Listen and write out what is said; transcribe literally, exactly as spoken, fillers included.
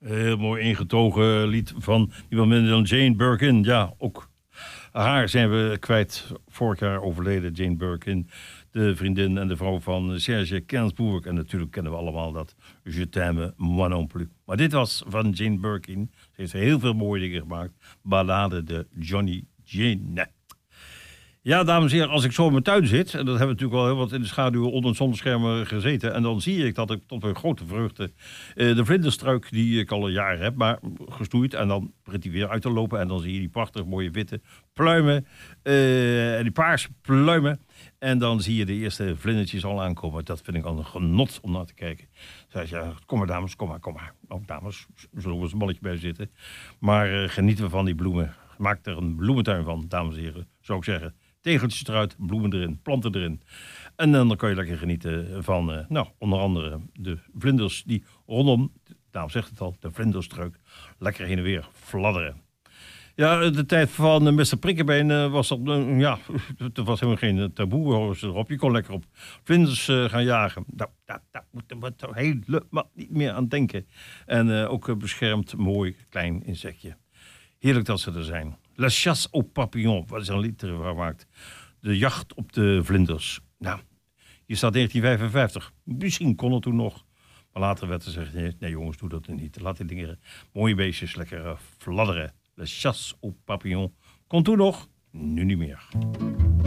Heel mooi ingetogen lied van niemand minder dan Jane Birkin. Ja, ook haar zijn we kwijt. Vorig jaar overleden Jane Birkin. De vriendin en de vrouw van Serge Gainsbourg. En natuurlijk kennen we allemaal dat Je t'aime, moi non plus. Maar dit was van Jane Birkin. Ze heeft heel veel mooie dingen gemaakt. Ballade de Johnny Jane. Ja, dames en heren, als ik zo in mijn tuin zit... en dat hebben we natuurlijk al heel wat in de schaduw onder het zonnescherm gezeten... en dan zie ik dat ik tot mijn grote vreugde... Uh, de vlinderstruik die ik al een jaar heb, maar gestoeid... en dan begint hij weer uit te lopen... en dan zie je die prachtig mooie witte pluimen... Uh, en die paarse pluimen... en dan zie je de eerste vlindertjes al aankomen. Dat vind ik al een genot om naar te kijken. Zeg je, ja, kom maar dames, kom maar, kom maar. Ook dames, zullen we eens een balletje bij zitten. Maar uh, genieten we van die bloemen. Maak er een bloementuin van, dames en heren, zou ik zeggen... Tegeltjes eruit, bloemen erin, planten erin. En dan kan je lekker genieten van, uh, nou, onder andere de vlinders die rondom, daarom zegt het al, de vlinderstruik, lekker heen en weer fladderen. Ja, de tijd van uh, mister Prikkebeen uh, was dat, uh, ja, er was helemaal geen taboe erop. Je kon lekker op vlinders uh, gaan jagen. Nou, daar, daar moeten we toch helemaal niet meer aan denken. En uh, ook uh, beschermd, mooi, klein insectje. Heerlijk dat ze er zijn. La chasse aux papillons, wat is er een lied ervan gemaakt. De jacht op de vlinders. Nou, hier staat negentien vijfenvijftig. Misschien kon het toen nog. Maar later werd er gezegd, nee, nee jongens, doe dat niet. Laat die dingen, mooie beestjes, lekker uh, fladderen. La chasse aux papillons. Kon toen nog, nu niet meer.